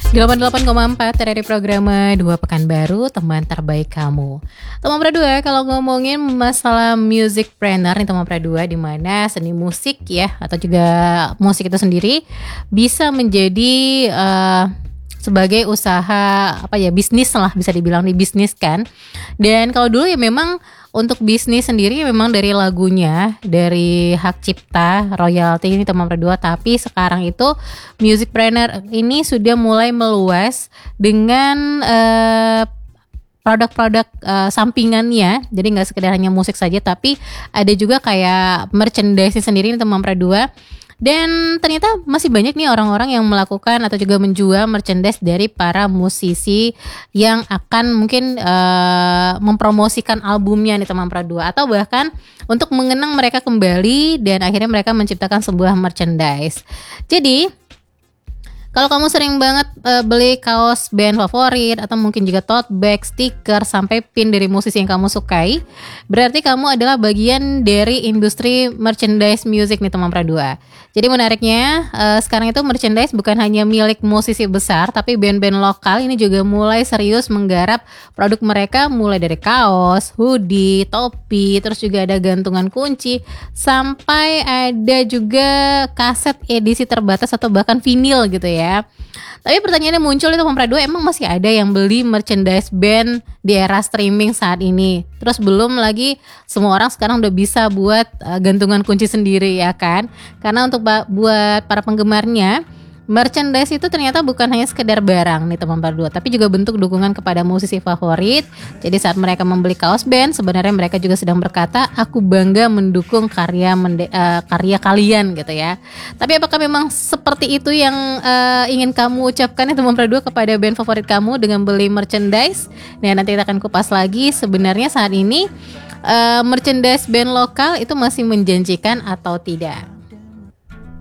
88,4 dari Programa 2 Pekanbaru, teman terbaik kamu. Teman Pradua, kalau ngomongin masalah musicpreneur nih teman Pradua, di mana seni musik ya atau juga musik itu sendiri bisa menjadi sebagai usaha bisnis lah, bisa dibilang nih bisnis kan. Dan kalau dulu ya memang untuk bisnis sendiri memang dari lagunya, dari hak cipta, royalti ini teman Pradua. Tapi sekarang itu musicpreneur ini sudah mulai meluas dengan produk-produk sampingannya. Jadi nggak sekedar hanya musik saja, tapi ada juga kayak merchandise sendiri nih teman Pradua. Dan ternyata masih banyak nih orang-orang yang melakukan atau juga menjual merchandise dari para musisi yang akan mungkin mempromosikan albumnya nih teman Pradua, atau bahkan untuk mengenang mereka kembali dan akhirnya mereka menciptakan sebuah merchandise. Jadi kalau kamu sering banget beli kaos band favorit atau mungkin juga tote bag, stiker, sampai pin dari musisi yang kamu sukai, berarti kamu adalah bagian dari industri merchandise music nih teman Pradua. Jadi menariknya sekarang itu merchandise bukan hanya milik musisi besar, tapi band-band lokal ini juga mulai serius menggarap produk mereka, mulai dari kaos, hoodie, topi, terus juga ada gantungan kunci, sampai ada juga kaset edisi terbatas atau bahkan vinil gitu ya. Tapi pertanyaannya muncul itu teman Pradua, emang masih ada yang beli merchandise band di era streaming saat ini? Terus belum lagi semua orang sekarang udah bisa buat gantungan kunci sendiri ya kan? Karena untuk buat para penggemarnya, merchandise itu ternyata bukan hanya sekedar barang nih teman Pradua, tapi juga bentuk dukungan kepada musisi favorit. Jadi saat mereka membeli kaos band, sebenarnya mereka juga sedang berkata, aku bangga mendukung karya kalian gitu ya. Tapi apakah memang seperti itu yang ingin kamu ucapkan ya teman Pradua kepada band favorit kamu dengan beli merchandise? Nah, nanti kita akan kupas lagi sebenarnya saat ini merchandise band lokal itu masih menjanjikan atau tidak.